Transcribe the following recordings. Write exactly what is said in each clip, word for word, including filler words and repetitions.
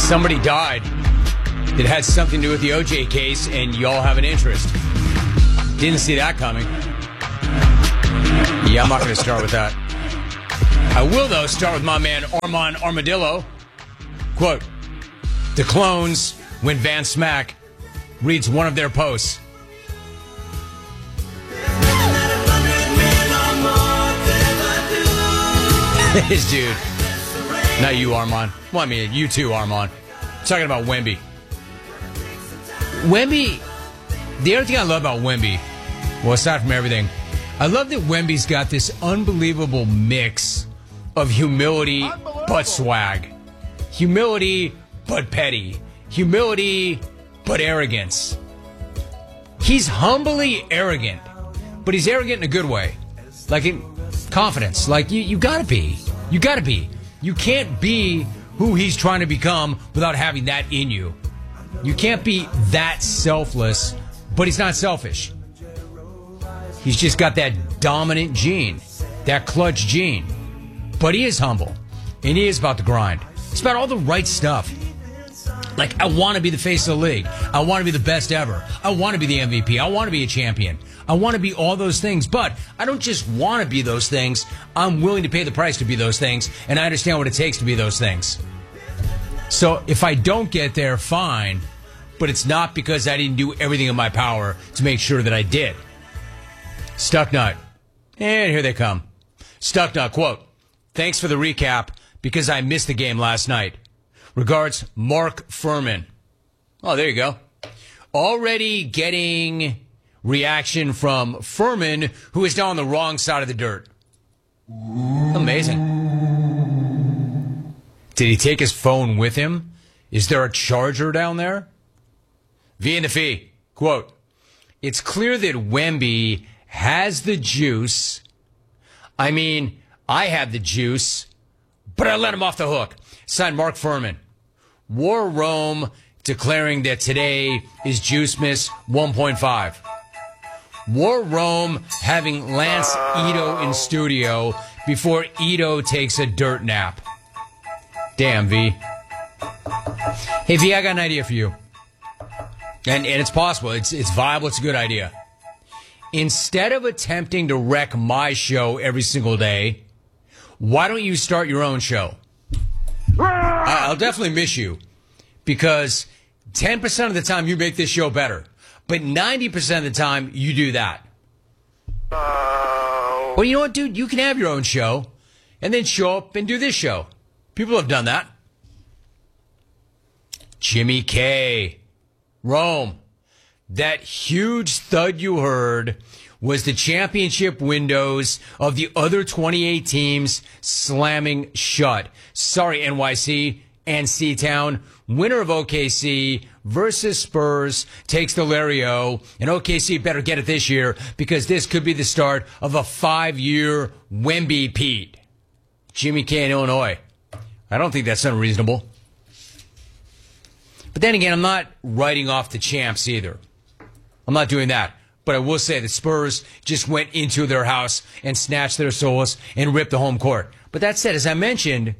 Somebody died that had something to do with the O J case, and y'all have an interest. Didn't see that coming. Yeah, I'm not going to start with that. I will, though, start with my man Armand Armadillo. Quote, the clones, when Van Smack reads one of their posts. This dude. Not you, Armand. Well, I mean, you too, Armand. I'm talking about Wemby. Wemby, the other thing I love about Wemby, well, aside from everything, I love that Wemby's got this unbelievable mix of humility but swag. Humility but petty. Humility but arrogance. He's humbly arrogant, but he's arrogant in a good way. Like in confidence. Like, you, you gotta be. You gotta be. You can't be who he's trying to become without having that in you. You can't be that selfless, but he's not selfish. He's just got that dominant gene, that clutch gene. But he is humble, and he is about the grind. It's about all the right stuff. Like, I want to be the face of the league. I want to be the best ever. I want to be the M V P. I want to be a champion. I want to be all those things, but I don't just want to be those things. I'm willing to pay the price to be those things, and I understand what it takes to be those things. So if I don't get there, fine, but it's not because I didn't do everything in my power to make sure that I did. Stucknut. And here they come. Stucknut, quote, thanks for the recap because I missed the game last night. Regards, Mark Furman. Oh, there you go. Already getting reaction from Furman, who is now on the wrong side of the dirt. Amazing. Did he take his phone with him? Is there a charger down there? V and the Fee, quote, it's clear that Wemby has the juice. I mean, I had the juice, but I let him off the hook. Signed Mark Furman. War Rome declaring that today is Juice Miss one point five. War Rome having Lance Ito in studio before Ito takes a dirt nap. Damn, V. Hey, V, I got an idea for you. And, and it's possible. It's, it's viable. It's a good idea. Instead of attempting to wreck my show every single day, why don't you start your own show? I, I'll definitely miss you because ten percent of the time you make this show better, but ninety percent of the time you do that. Well, you know what, dude? You can have your own show and then show up and do this show. People have done that. Jimmy K. Rome. That huge thud you heard was the championship windows of the other twenty-eight teams slamming shut. Sorry, N Y C and C-Town. Winner of O K C versus Spurs takes the Lario. And O K C better get it this year because this could be the start of a five-year Wemby Pete. Jimmy K in Illinois. I don't think that's unreasonable. But then again, I'm not writing off the champs either. I'm not doing that. But I will say the Spurs just went into their house and snatched their souls and ripped the home court. But that said, as I mentioned,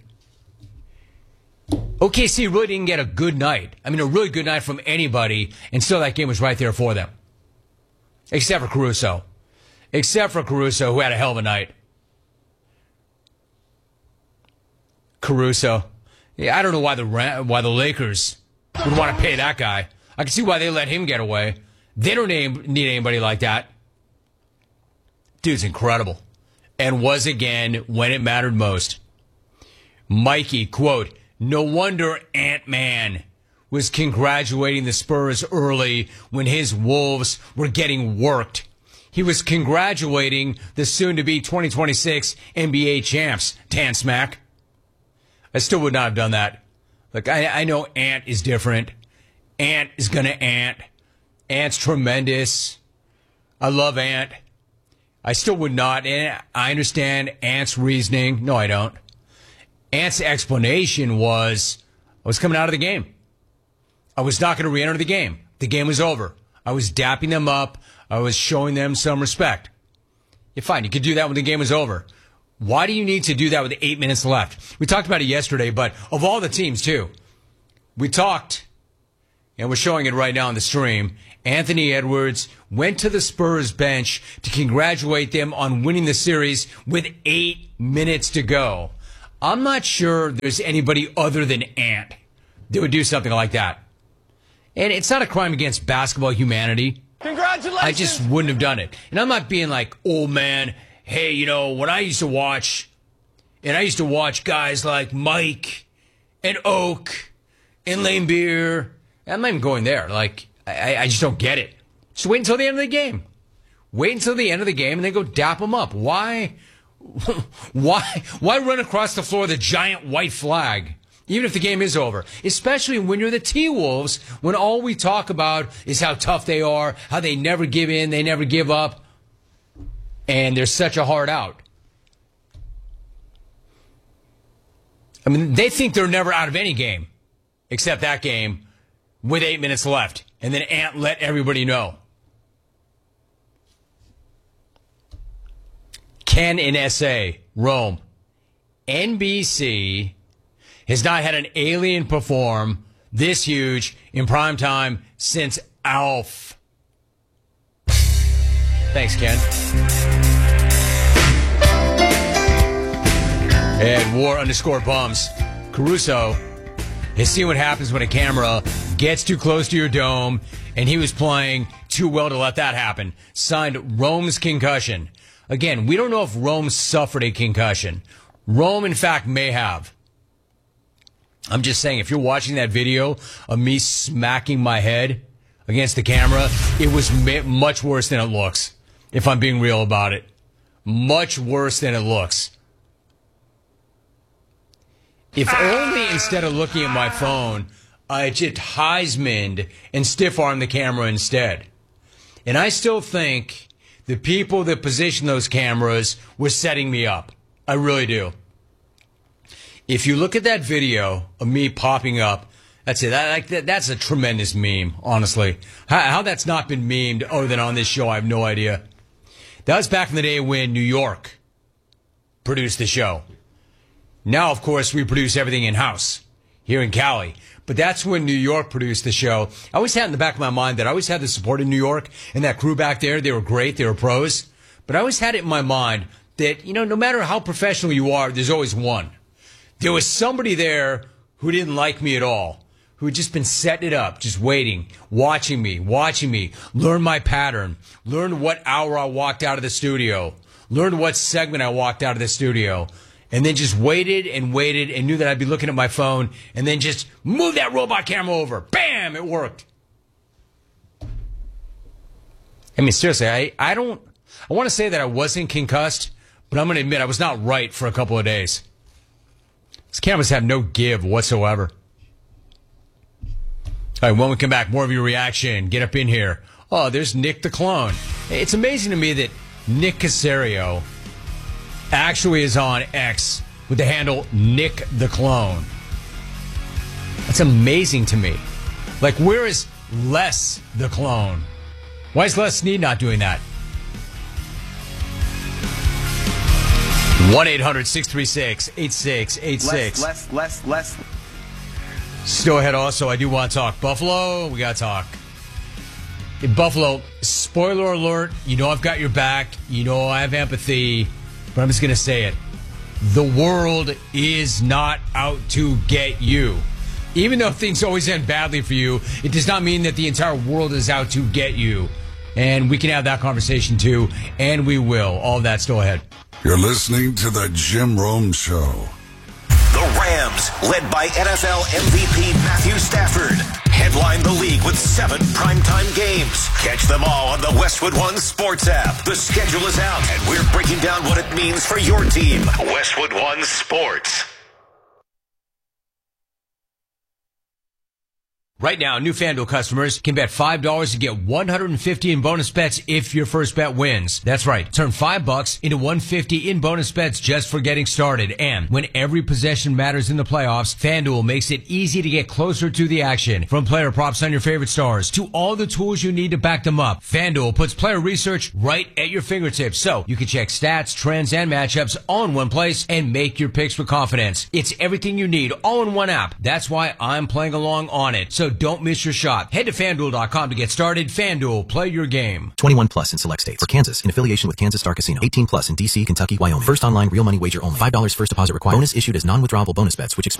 O K C really didn't get a good night. I mean, a really good night from anybody, and still that game was right there for them. Except for Caruso. Except for Caruso, who had a hell of a night. Caruso. Yeah, I don't know why the why the Lakers would want to pay that guy. I can see why they let him get away. They don't need anybody like that. Dude's incredible. And was again when it mattered most. Mikey, quote, no wonder Ant-Man was congratulating the Spurs early when his Wolves were getting worked. He was congratulating the soon-to-be twenty twenty-six N B A champs, Dan Smack. I still would not have done that. Look, I, I know Ant is different. Ant is going to Ant. Ant's tremendous. I love Ant. I still would not. And I understand Ant's reasoning. No, I don't. Ant's explanation was, I was coming out of the game. I was not going to re-enter the game. The game was over. I was dapping them up. I was showing them some respect. Yeah, fine. You could do that when the game was over. Why do you need to do that with eight minutes left? We talked about it yesterday, but of all the teams, too, we talked, and we're showing it right now on the stream. Anthony Edwards went to the Spurs bench to congratulate them on winning the series with eight minutes to go. I'm not sure there's anybody other than Ant that would do something like that. And it's not a crime against basketball humanity. Congratulations! I just wouldn't have done it. And I'm not being like, oh man, hey, you know, when I used to watch, and I used to watch guys like Mike and Oak and Lane Beer. I'm not even going there. Like, I, I just don't get it. Just wait until the end of the game. Wait until the end of the game and then go dap them up. Why, why, why run across the floor with a giant white flag? Even if the game is over, especially when you're the T-Wolves, when all we talk about is how tough they are, how they never give in, they never give up, and they're such a hard out. I mean, they think they're never out of any game, except that game with eight minutes left, and then Ant let everybody know. Ken in S A, Rome, N B C has not had an alien perform this huge in prime time since Alf. Thanks, Ken. And War underscore bums. Caruso has seen what happens when a camera gets too close to your dome, and he was playing too well to let that happen. Signed, Rome's concussion. Again, we don't know if Rome suffered a concussion. Rome, in fact, may have. I'm just saying, if you're watching that video of me smacking my head against the camera, it was much worse than it looks, if I'm being real about it. Much worse than it looks. If only instead of looking at my phone, I just Heisman'd and stiff-armed the camera instead. And I still think the people that positioned those cameras were setting me up. I really do. If you look at that video of me popping up, that's it. That, like, that, that's a tremendous meme, honestly. How, how that's not been memed other than on this show, I have no idea. That was back in the day when New York produced the show. Now, of course, we produce everything in-house here in Cali. But that's when New York produced the show. I always had in the back of my mind that I always had the support in New York and that crew back there. They were great. They were pros. But I always had it in my mind that, you know, no matter how professional you are, there's always one. There was somebody there who didn't like me at all, who had just been setting it up, just waiting, watching me, watching me, learn my pattern, learn what hour I walked out of the studio, learn what segment I walked out of the studio, and then just waited and waited and knew that I'd be looking at my phone and then just move that robot camera over. Bam! It worked. I mean, seriously, I, I don't, I want to say that I wasn't concussed, but I'm going to admit I was not right for a couple of days. These cameras have no give whatsoever. All right, when we come back, more of your reaction. Get up in here. Oh, there's Nick the Clone. It's amazing to me that Nick Casario actually is on X with the handle Nick the Clone. That's amazing to me. Like, where is Les the Clone? Why is Les Snead not doing that? one eight hundred six three six eight six eight six. Less, less, less, less. Still ahead also, I do want to talk Buffalo. We got to talk. In Buffalo, spoiler alert, you know I've got your back. You know I have empathy. But I'm just going to say it. The world is not out to get you. Even though things always end badly for you, it does not mean that the entire world is out to get you. And we can have that conversation too, and we will. All of that still ahead. You're listening to the Jim Rome Show. The Rams, led by N F L M V P Matthew Stafford, headline the league with seven primetime games. Catch them all on the Westwood One Sports app. The schedule is out, and we're breaking down what it means for your team. Westwood One Sports. Right now, new FanDuel customers can bet five dollars to get one hundred fifty in bonus bets if your first bet wins. That's right. Turn five bucks into one hundred fifty in bonus bets just for getting started. And when every possession matters in the playoffs, FanDuel makes it easy to get closer to the action. From player props on your favorite stars to all the tools you need to back them up, FanDuel puts player research right at your fingertips so you can check stats, trends, and matchups all in one place and make your picks with confidence. It's everything you need all in one app. That's why I'm playing along on it. So don't miss your shot. Head to FanDuel dot com to get started. FanDuel, play your game. twenty-one plus in select states. For Kansas, in affiliation with Kansas Star Casino. eighteen plus in D C, Kentucky, Wyoming. First online real money wager only. five dollars first deposit required. Bonus issued as non-withdrawable bonus bets, which expire